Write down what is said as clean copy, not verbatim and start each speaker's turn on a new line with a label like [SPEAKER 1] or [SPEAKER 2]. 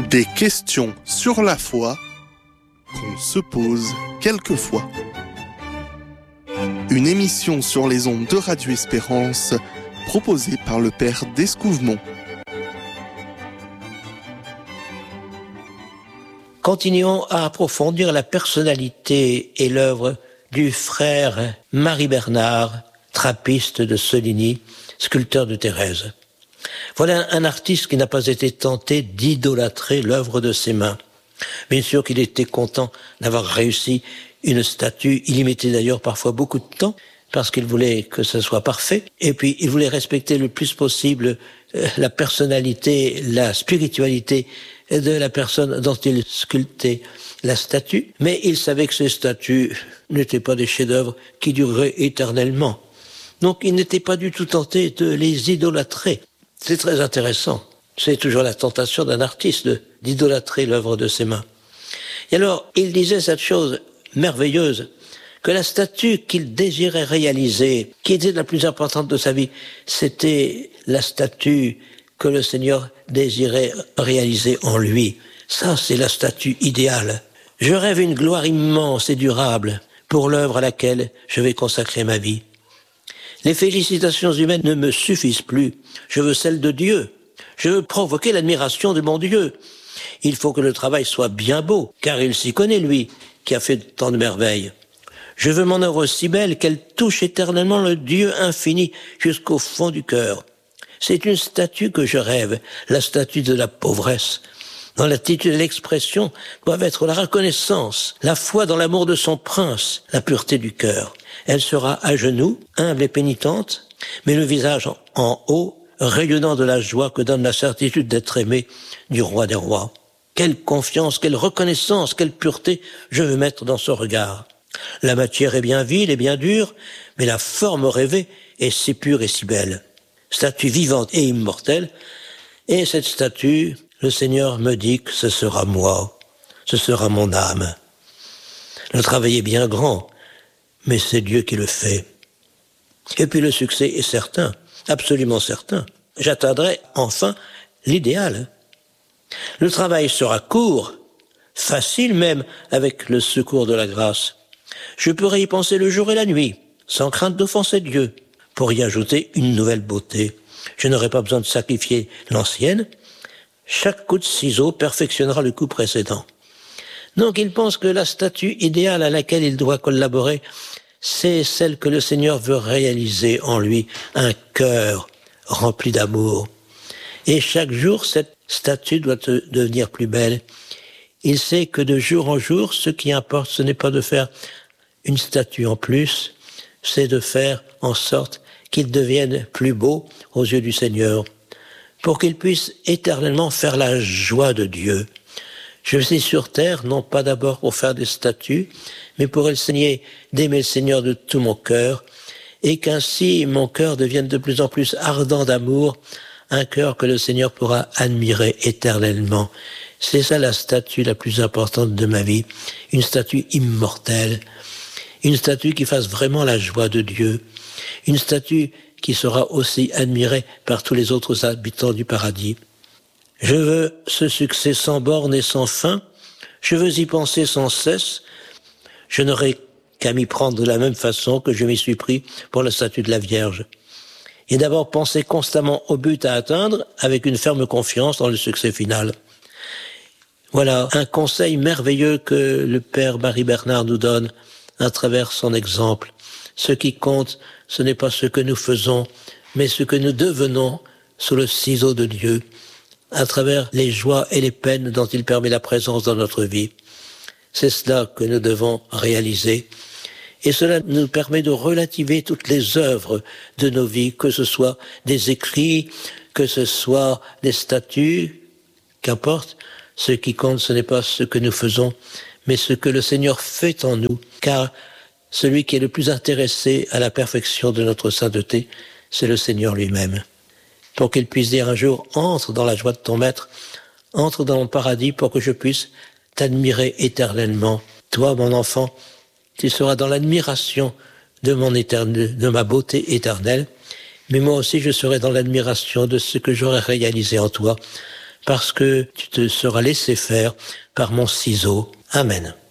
[SPEAKER 1] Des questions sur la foi qu'on se pose quelquefois. Une émission sur les ondes de Radio Espérance proposée par le Père d'Escouvemont.
[SPEAKER 2] Continuons à approfondir la personnalité et l'œuvre du frère Marie Bernard, trappiste de Soligny, sculpteur de Thérèse. Voilà un artiste qui n'a pas été tenté d'idolâtrer l'œuvre de ses mains. Bien sûr qu'il était content d'avoir réussi une statue. Il y mettait d'ailleurs parfois beaucoup de temps parce qu'il voulait que ce soit parfait. Et puis il voulait respecter le plus possible la personnalité, la spiritualité de la personne dont il sculptait la statue. Mais il savait que ces statues n'étaient pas des chefs-d'œuvre qui dureraient éternellement. Donc il n'était pas du tout tenté de les idolâtrer. C'est très intéressant. C'est toujours la tentation d'un artiste d'idolâtrer l'œuvre de ses mains. Et alors, il disait cette chose merveilleuse, que la statue qu'il désirait réaliser, qui était la plus importante de sa vie, c'était la statue que le Seigneur désirait réaliser en lui. Ça, c'est la statue idéale. Je rêve une gloire immense et durable pour l'œuvre à laquelle je vais consacrer ma vie. Les félicitations humaines ne me suffisent plus. Je veux celle de Dieu. Je veux provoquer l'admiration de mon Dieu. Il faut que le travail soit bien beau, car il s'y connaît, lui, qui a fait tant de merveilles. Je veux mon œuvre si belle qu'elle touche éternellement le Dieu infini jusqu'au fond du cœur. C'est une statue que je rêve, la statue de la pauvresse. Dans l'attitude et l'expression doivent être la reconnaissance, la foi dans l'amour de son prince, la pureté du cœur. Elle sera à genoux, humble et pénitente, mais le visage en haut, rayonnant de la joie que donne la certitude d'être aimé du roi des rois. Quelle confiance, quelle reconnaissance, quelle pureté je veux mettre dans ce regard. La matière est bien vile et bien dure, mais la forme rêvée est si pure et si belle. Statue vivante et immortelle, et cette statue, le Seigneur me dit que ce sera moi, ce sera mon âme. Le travail est bien grand, mais c'est Dieu qui le fait. Et puis le succès est certain, absolument certain. J'atteindrai enfin l'idéal. Le travail sera court, facile même avec le secours de la grâce. Je pourrai y penser le jour et la nuit, sans crainte d'offenser Dieu, pour y ajouter une nouvelle beauté. Je n'aurai pas besoin de sacrifier l'ancienne. Chaque coup de ciseau perfectionnera le coup précédent. Donc il pense que la statue idéale à laquelle il doit collaborer, c'est celle que le Seigneur veut réaliser en lui, un cœur rempli d'amour. Et chaque jour, cette statue doit devenir plus belle. Il sait que de jour en jour, ce qui importe, ce n'est pas de faire une statue en plus, c'est de faire en sorte qu'il devienne plus beau aux yeux du Seigneur, pour qu'il puisse éternellement faire la joie de Dieu. Je suis sur terre, non pas d'abord pour faire des statues, mais pour enseigner d'aimer le Seigneur de tout mon cœur, et qu'ainsi mon cœur devienne de plus en plus ardent d'amour, un cœur que le Seigneur pourra admirer éternellement. C'est ça la statue la plus importante de ma vie, une statue immortelle, une statue qui fasse vraiment la joie de Dieu, une statue qui sera aussi admirée par tous les autres habitants du paradis. Je veux ce succès sans borne et sans fin, je veux y penser sans cesse, je n'aurai qu'à m'y prendre de la même façon que je m'y suis pris pour la statue de la Vierge. Et d'abord penser constamment au but à atteindre avec une ferme confiance dans le succès final. Voilà un conseil merveilleux que le Père Marie Bernard nous donne à travers son exemple. Ce qui compte, ce n'est pas ce que nous faisons, mais ce que nous devenons sous le ciseau de Dieu, à travers les joies et les peines dont il permet la présence dans notre vie. C'est cela que nous devons réaliser. Et cela nous permet de relativiser toutes les œuvres de nos vies, que ce soit des écrits, que ce soit des statues, qu'importe. Ce qui compte, ce n'est pas ce que nous faisons, mais ce que le Seigneur fait en nous, car celui qui est le plus intéressé à la perfection de notre sainteté, c'est le Seigneur lui-même. Pour qu'il puisse dire un jour, entre dans la joie de ton Maître, entre dans mon paradis pour que je puisse t'admirer éternellement. Toi, mon enfant, tu seras dans l'admiration de ma beauté éternelle, mais moi aussi je serai dans l'admiration de ce que j'aurai réalisé en toi, parce que tu te seras laissé faire par mon ciseau. Amen.